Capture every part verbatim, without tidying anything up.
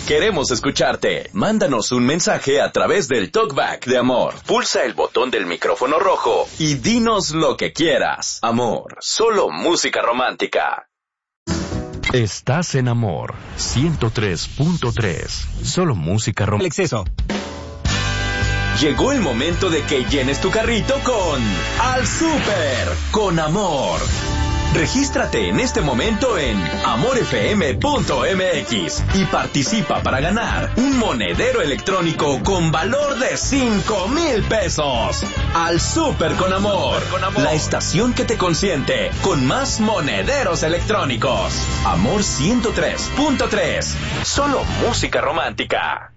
Queremos escucharte. Mándanos un mensaje a través del Talkback de Amor. Pulsa el botón del micrófono rojo y dinos lo que quieras. Amor, solo música romántica. Estás en Amor ciento tres punto tres. Solo música romántica. El exceso. Llegó el momento de que llenes tu carrito con Al Súper con Amor. Regístrate en este momento en amor f m punto m x y participa para ganar un monedero electrónico con valor de cinco mil pesos. Al Súper con Amor, la estación que te consiente con más monederos electrónicos. Amor ciento tres punto tres, solo música romántica.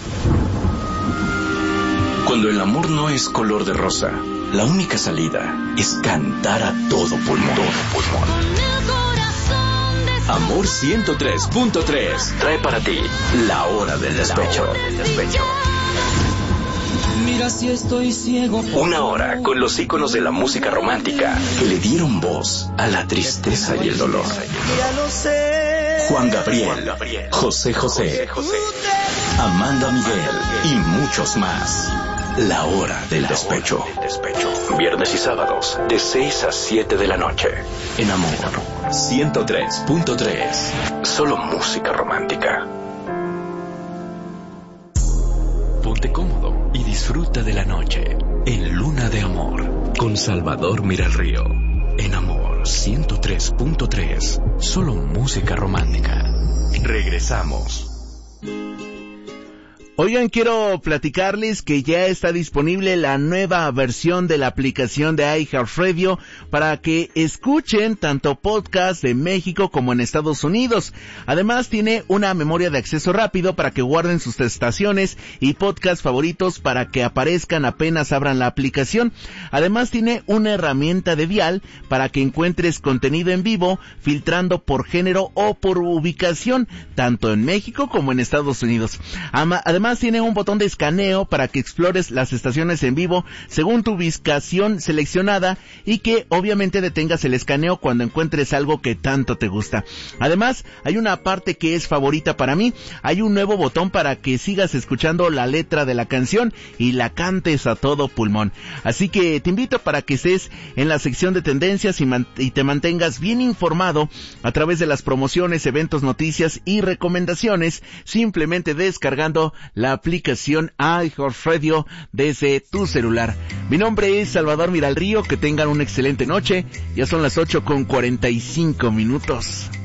Cuando el amor no es color de rosa, la única salida es cantar a todo pulmón. Todo pulmón. Amor ciento tres punto tres trae para ti La Hora del Despecho. Mira si estoy ciego. Una hora con los íconos de la música romántica que le dieron voz a la tristeza y el dolor. Juan Gabriel, José José, Amanda Miguel y muchos más. La Hora del Despecho. Viernes y sábados de seis a siete de la noche. En Amor ciento tres punto tres. Solo música romántica. Ponte cómodo y disfruta de la noche en Luna de Amor con Salvador Miralrío. En Amor ciento tres punto tres. Solo música romántica. Regresamos. Oigan, quiero platicarles que ya está disponible la nueva versión de la aplicación de iHeartRadio para que escuchen tanto podcast de México como en Estados Unidos. Además, tiene una memoria de acceso rápido para que guarden sus estaciones y podcast favoritos para que aparezcan apenas abran la aplicación. Además, tiene una herramienta de dial para que encuentres contenido en vivo, filtrando por género o por ubicación, tanto en México como en Estados Unidos. Ama- Además, tiene un botón de escaneo para que explores las estaciones en vivo según tu ubicación seleccionada y que obviamente detengas el escaneo cuando encuentres algo que tanto te gusta. Además, hay una parte que es favorita para mí. Hay un nuevo botón para que sigas escuchando la letra de la canción y la cantes a todo pulmón. Así que te invito para que estés en la sección de tendencias y, man- y te mantengas bien informado a través de las promociones, eventos, noticias y recomendaciones, simplemente descargando la aplicación iHeartRadio desde tu celular. Mi nombre es Salvador Miralrío, que tengan una excelente noche. Ya son las ocho con cuarenta y cinco minutos.